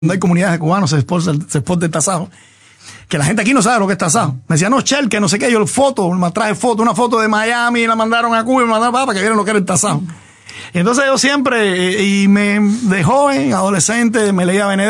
hay comunidades de cubanos, se exporta el tasajo, que la gente aquí no sabe lo que es tasajo. Me decía, no, Chel, que no sé qué, yo me traje una foto de Miami, la mandaron a Cuba y me mandaron para que vieran lo que era el tasajo. Y entonces yo siempre, y de joven, adolescente, me leía Benedetto.